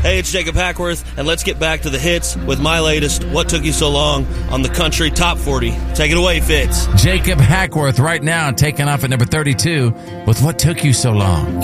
Hey, it's Jacob Hackworth, and let's get back to the hits with my latest, What Took You So Long, on the Country Top 40. Take it away, Fitz. Jacob Hackworth right now taking off at number 32 with What Took You So Long.